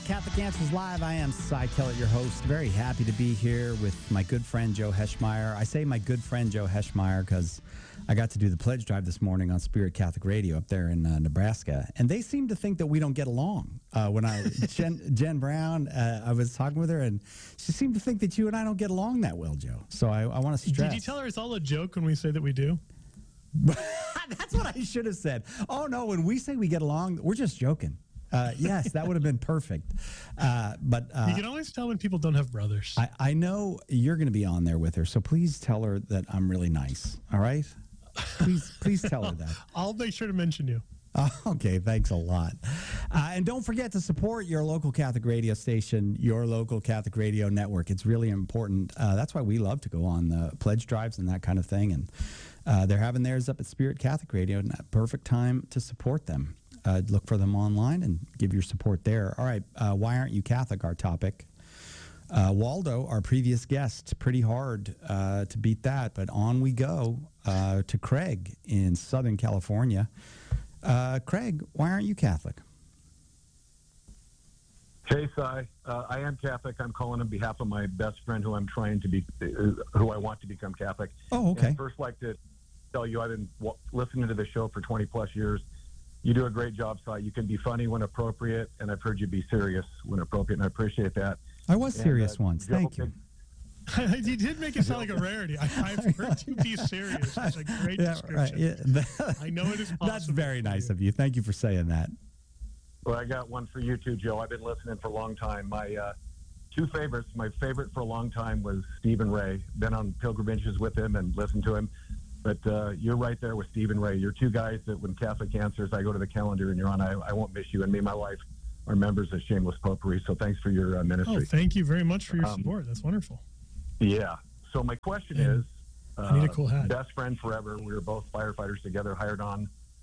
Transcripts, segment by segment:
Catholic Answers Live. I am Cy Kellett, your host. Very happy to be here with my good friend Joe Heschmeyer. I say my good friend Joe Heschmeyer because I got to do the pledge drive this morning on Spirit Catholic Radio up there in Nebraska, and they seem to think that we don't get along. Jen Brown, I was talking with her, and she seemed to think that you and I don't get along that well, Joe. So I want to stress. Did you tell her it's all a joke when we say that we do? That's what I should have said. Oh, no, when we say we get along, we're just joking. Yes, that would have been perfect. But you can always tell when people don't have brothers. I know you're going to be on there with her, so please tell her that I'm really nice. All right? Please tell her that. I'll make sure to mention you. Okay, thanks a lot. And don't forget to support your local Catholic radio station, your local Catholic radio network. It's really important. That's why we love to go on the pledge drives and that kind of thing. And they're having theirs up at Spirit Catholic Radio, and a perfect time to support them. Look for them online and give your support there. All right, why aren't you Catholic? Our topic. Waldo, our previous guest, pretty hard to beat that, but on we go to Craig in Southern California. Craig, why aren't you Catholic? Hey, Cy. I am Catholic. I'm calling on behalf of my best friend who I'm trying to be, who I want to become Catholic. Oh, okay. And I'd first like to tell you I've been listening to the show for 20 plus years. You do a great job, Cy. You can be funny when appropriate, and I've heard you be serious when appropriate, and I appreciate that. I was serious once. Thank you. You did make it sound like a rarity. I've heard you be serious. That's a great description. Right. Yeah. I know it is possible. That's very nice of you. Thank you for saying that. Well, I got one for you too, Joe. I've been listening for a long time. My two favorites, my favorite for a long time was Stephen Ray. Been on pilgrimages with him and listened to him. But you're right there with Stephen Ray. You're two guys that when Catholic Answers, I go to the calendar and you're on, I won't miss you. And me and my wife are members of Shameless Potpourri. So thanks for your ministry. Oh, thank you very much for your support. That's wonderful. Yeah. So my question is, I need a cool hat. Best friend forever. We were both firefighters together, hired on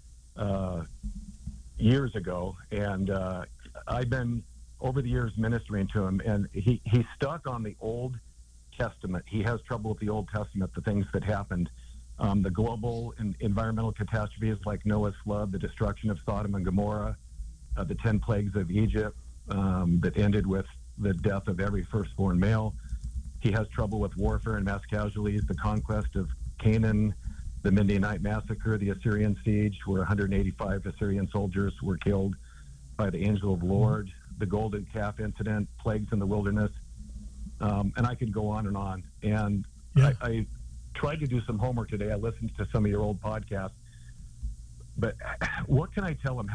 years ago. And I've been, over the years, ministering to him. And he's stuck on the Old Testament. He has trouble with the Old Testament, the things that happened. The global and environmental catastrophes like Noah's flood, the destruction of Sodom and Gomorrah, the 10 plagues of Egypt that ended with the death of every firstborn male. He has trouble with warfare and mass casualties, the conquest of Canaan, the Midianite massacre, the Assyrian siege, where 185 Assyrian soldiers were killed by the angel of the Lord, the golden calf incident, plagues in the wilderness, and I could go on and on. And yeah. I tried to do some homework today. I listened to some of your old podcasts, but what can I tell him?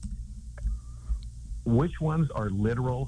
Which ones are literal?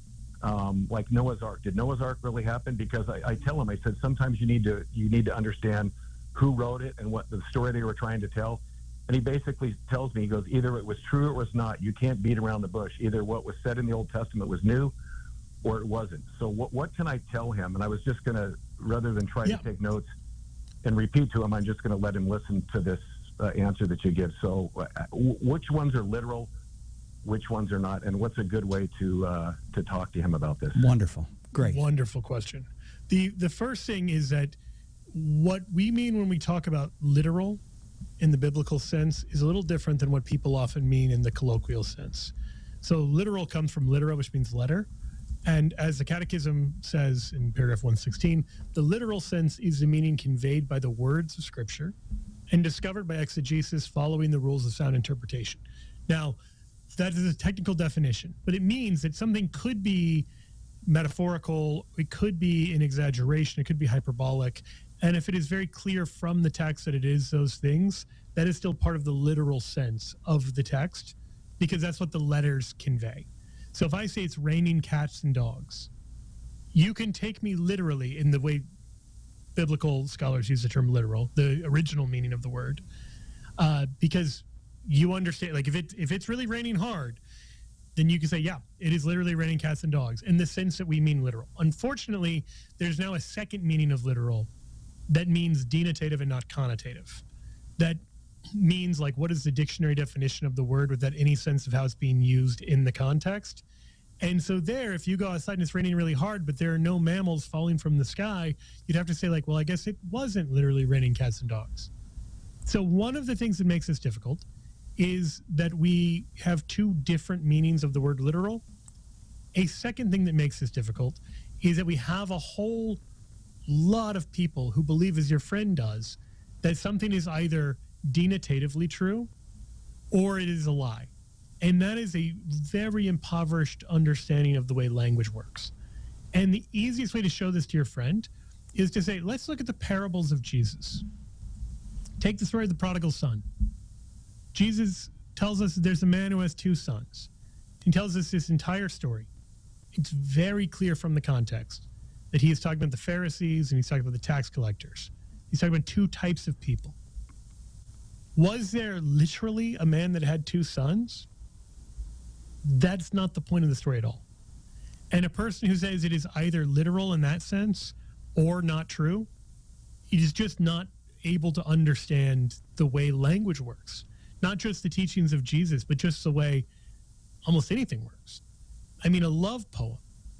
Like Noah's Ark. Did Noah's Ark really happen? Because I tell him, I said, sometimes you need to understand who wrote it and what the story they were trying to tell. And he basically tells me, he goes, either it was true or it was not. You can't beat around the bush. Either what was said in the Old Testament was new or it wasn't. So what can I tell him? And I was just going to, rather than try to take notes and repeat to him, I'm just going to let him listen to this answer that you give. So which ones are literal, which ones are not, and what's a good way to talk to him about this? Wonderful. Great. Wonderful question. The first thing is that what we mean when we talk about literal in the biblical sense is a little different than what people often mean in the colloquial sense. So literal comes from litera, which means letter. And as the Catechism says in paragraph 116, the literal sense is the meaning conveyed by the words of Scripture and discovered by exegesis following the rules of sound interpretation. Now, that is a technical definition, but it means that something could be metaphorical, it could be an exaggeration, it could be hyperbolic, and if it is very clear from the text that it is those things, that is still part of the literal sense of the text, because that's what the letters convey. So if I say it's raining cats and dogs, you can take me literally in the way biblical scholars use the term literal, the original meaning of the word, because you understand, like if it's really raining hard, then you can say, yeah, it is literally raining cats and dogs in the sense that we mean literal. Unfortunately, there's now a second meaning of literal that means denotative and not connotative. That means, like, what is the dictionary definition of the word without any sense of how it's being used in the context? And so there, if you go outside and it's raining really hard, but there are no mammals falling from the sky, you'd have to say, like, well, I guess it wasn't literally raining cats and dogs. So one of the things that makes this difficult is that we have two different meanings of the word literal. A second thing that makes this difficult is that we have a whole lot of people who believe, as your friend does, that something is either denotatively true or it is a lie. And that is a very impoverished understanding of the way language works. And the easiest way to show this to your friend is to say, let's look at the parables of Jesus. Take the story of the prodigal son. Jesus tells us that there's a man who has two sons. He tells us this entire story. It's very clear from the context that he is talking about the Pharisees and he's talking about the tax collectors. He's talking about two types of people. Was there literally a man that had two sons? That's not the point of the story at all. And a person who says it is either literal in that sense or not true, is just not able to understand the way language works. Not just the teachings of Jesus, but just the way almost anything works. I mean, a love poem.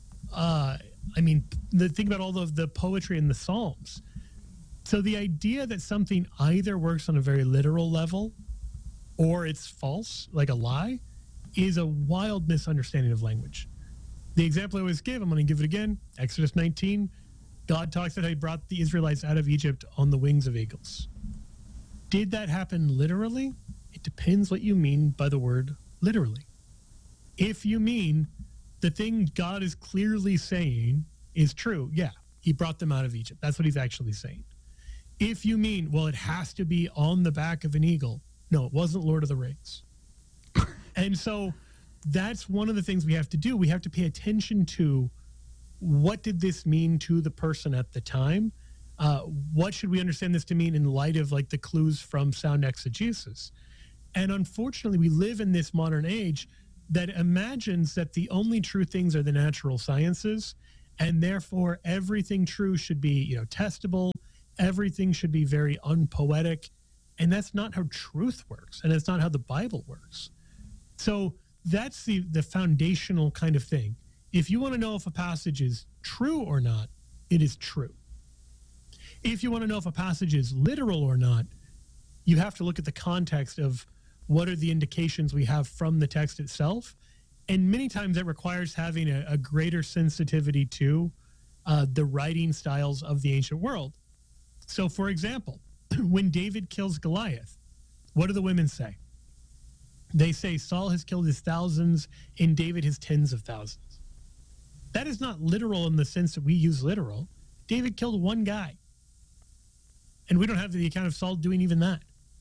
Think about all of the poetry in the Psalms. So the idea that something either works on a very literal level or it's false, like a lie, is a wild misunderstanding of language. The example I always give, I'm going to give it again, Exodus 19, God talks about how he brought the Israelites out of Egypt on the wings of eagles. Did that happen literally? It depends what you mean by the word literally. If you mean the thing God is clearly saying is true, yeah, he brought them out of Egypt. That's what he's actually saying. If you mean, well, it has to be on the back of an eagle, no, it wasn't Lord of the Rings. And so that's one of the things we have to do. We have to pay attention to what did this mean to the person at the time? What should we understand this to mean in light of like the clues from sound exegesis? And unfortunately, we live in this modern age that imagines that the only true things are the natural sciences, and therefore everything true should be, testable. Everything should be very unpoetic, and that's not how truth works, and it's not how the Bible works. So that's the foundational kind of thing. If you want to know if a passage is true or not, it is true. If you want to know if a passage is literal or not, you have to look at the context of what are the indications we have from the text itself. And many times that requires having a greater sensitivity to the writing styles of the ancient world. So, for example, when David kills Goliath, what do the women say? They say Saul has killed his thousands and David his tens of thousands. That is not literal in the sense that we use literal. David killed one guy. And we don't have the account of Saul doing even that.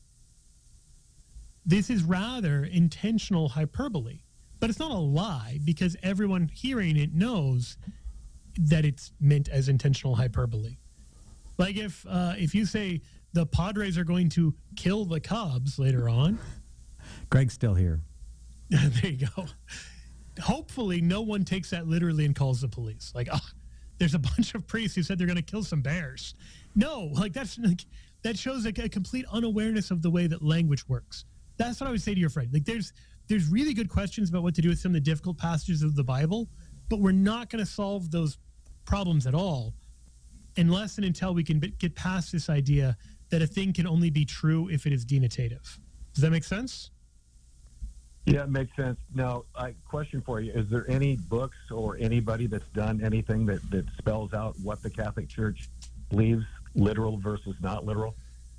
This is rather intentional hyperbole. But it's not a lie because everyone hearing it knows that it's meant as intentional hyperbole. Like if you say the Padres are going to kill the Cubs later on. Greg's still here. There you go. Hopefully no one takes that literally and calls the police. Like, there's a bunch of priests who said they're going to kill some bears. No, that shows a complete unawareness of the way that language works. That's what I would say to your friend. Like, there's really good questions about what to do with some of the difficult passages of the Bible, but we're not going to solve those problems at all unless and until we can get past this idea that a thing can only be true if it is denotative. Does that make sense? Yeah, it makes sense. Now, question for you. Is there any books or anybody that's done anything that spells out what the Catholic Church believes, literal versus not literal?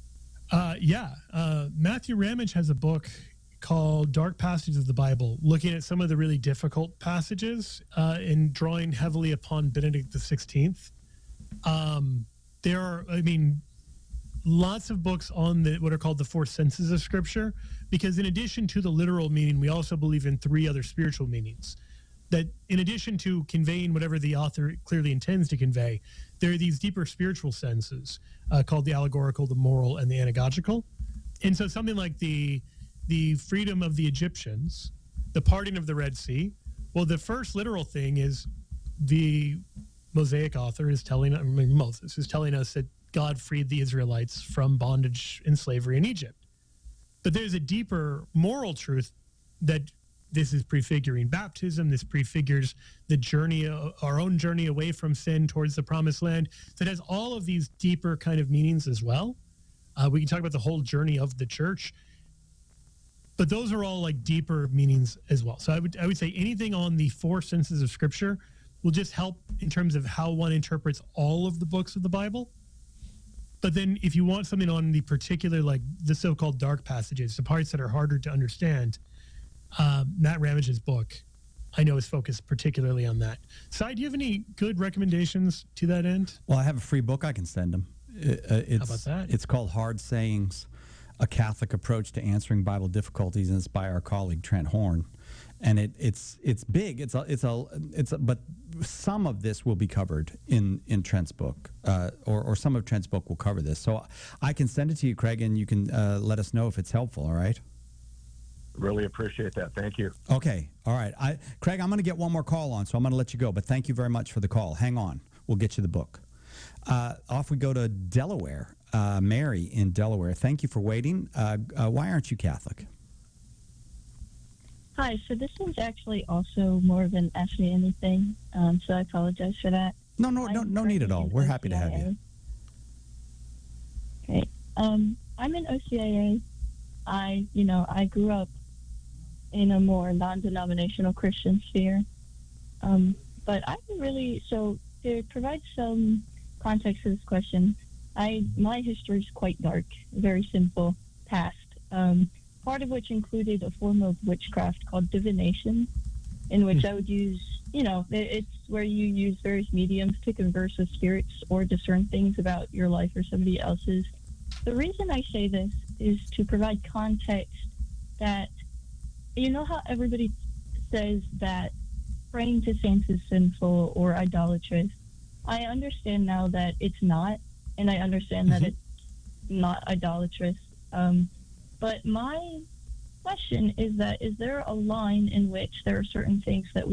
Matthew Ramage has a book called Dark Passages of the Bible, looking at some of the really difficult passages and drawing heavily upon Benedict XVI. There are, lots of books on what are called the four senses of Scripture, because in addition to the literal meaning, we also believe in three other spiritual meanings. That in addition to conveying whatever the author clearly intends to convey, there are these deeper spiritual senses called the allegorical, the moral, and the anagogical. And so something like the freedom of the Egyptians, the parting of the Red Sea, well, the first literal thing is the Mosaic author is Moses is telling us that God freed the Israelites from bondage and slavery in Egypt. But there's a deeper moral truth that this is prefiguring baptism. This prefigures the journey, our own journey away from sin towards the promised land. So it has all of these deeper kind of meanings as well. We can talk about the whole journey of the church. But those are all like deeper meanings as well. So I would say anything on the four senses of Scripture will just help in terms of how one interprets all of the books of the Bible. But then if you want something on the particular, like the so-called dark passages, the parts that are harder to understand, Matt Ramage's book, I know, is focused particularly on that. Cy, do you have any good recommendations to that end? Well, I have a free book I can send them. How about that? It's called Hard Sayings, A Catholic Approach to Answering Bible Difficulties, and it's by our colleague Trent Horn. And it's big. But some of this will be covered in Trent's book, or some of Trent's book will cover this. So I can send it to you, Craig, and you can let us know if it's helpful. All right. Really appreciate that. Thank you. Okay. All right. Craig, I'm going to get one more call on, so I'm going to let you go. But thank you very much for the call. Hang on. We'll get you the book. Off we go to Delaware. Mary in Delaware. Thank you for waiting. Why aren't you Catholic? Hi, so this is actually also more of an Ask Me Anything, so I apologize for that. No need at all. We're happy to have you. Okay. I'm in OCIA. I grew up in a more non-denominational Christian sphere. But I really, so to provide some context to this question, my history is quite dark, very simple past. Part of which included a form of witchcraft called divination, in which I would use, it's where you use various mediums to converse with spirits or discern things about your life or somebody else's. The reason I say this is to provide context that, you know how everybody says that praying to saints is sinful or idolatrous? I understand now that it's not, and I understand that it's not idolatrous. But my question is there a line in which there are certain ways that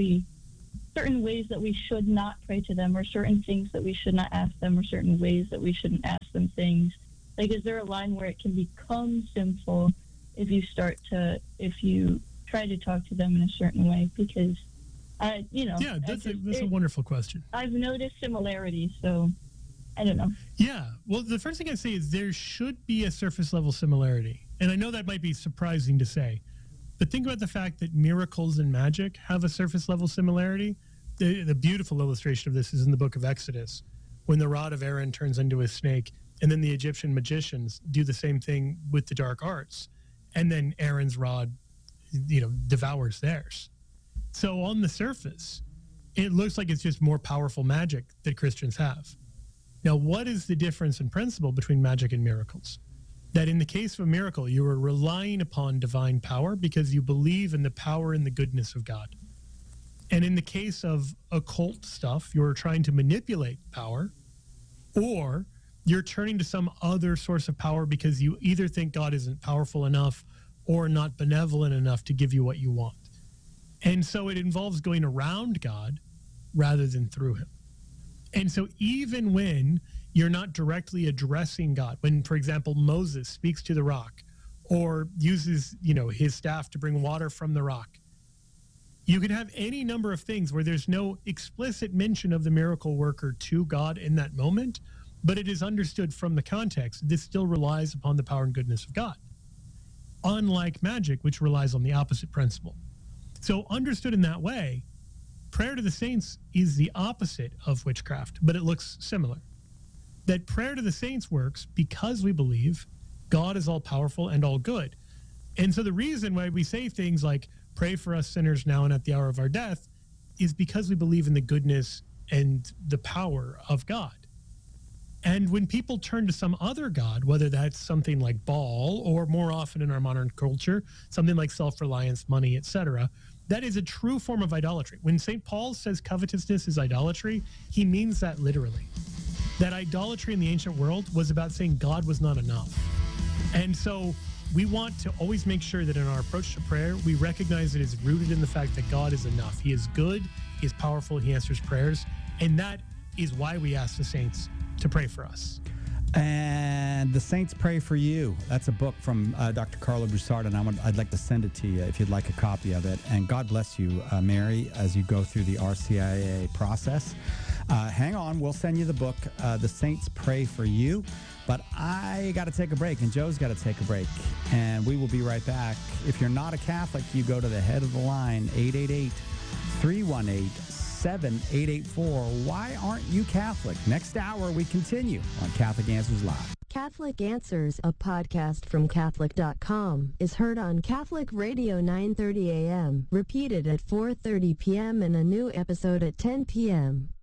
we should not pray to them, or certain things that we should not ask them, or certain ways that we shouldn't ask them things? Like, is there a line where it can become sinful if you try to talk to them in a certain way? Because, Yeah, that's a wonderful question. I've noticed similarities, so I don't know. Yeah, well, the first thing I say is there should be a surface level similarity. And I know that might be surprising to say, but think about the fact that miracles and magic have a surface level similarity. The beautiful illustration of this is in the book of Exodus, when the rod of Aaron turns into a snake, and then the Egyptian magicians do the same thing with the dark arts. And then Aaron's rod, devours theirs. So on the surface, it looks like it's just more powerful magic that Christians have. Now, what is the difference in principle between magic and miracles? That in the case of a miracle, you are relying upon divine power because you believe in the power and the goodness of God. And in the case of occult stuff, you're trying to manipulate power, or you're turning to some other source of power because you either think God isn't powerful enough or not benevolent enough to give you what you want. And so it involves going around God rather than through him. And so even when you're not directly addressing God, when, for example, Moses speaks to the rock or uses, his staff to bring water from the rock, you could have any number of things where there's no explicit mention of the miracle worker to God in that moment, but it is understood from the context. This still relies upon the power and goodness of God, unlike magic, which relies on the opposite principle. So understood in that way, prayer to the saints is the opposite of witchcraft, but it looks similar. That prayer to the saints works because we believe God is all powerful and all good. And so the reason why we say things like, pray for us sinners now and at the hour of our death, is because we believe in the goodness and the power of God. And when people turn to some other god, whether that's something like Baal, or more often in our modern culture, something like self-reliance, money, etc., that is a true form of idolatry. When St. Paul says covetousness is idolatry, he means that literally. That idolatry in the ancient world was about saying God was not enough. And so we want to always make sure that in our approach to prayer, we recognize it is rooted in the fact that God is enough. He is good, he is powerful, he answers prayers, and that is why we ask the saints to pray for us. And The Saints Pray for You. That's a book from Dr. Carlo Broussard, and I'd like to send it to you if you'd like a copy of it. And God bless you, Mary, as you go through the RCIA process. Hang on, we'll send you the book, The Saints Pray for You. But I got to take a break, and Joe's got to take a break. And we will be right back. If you're not a Catholic, you go to the head of the line, 888-318-7884. Why aren't you Catholic? Next hour, we continue on Catholic Answers Live. Catholic Answers, a podcast from Catholic.com, is heard on Catholic Radio 9:30 a.m., repeated at 4:30 p.m., and a new episode at 10 p.m.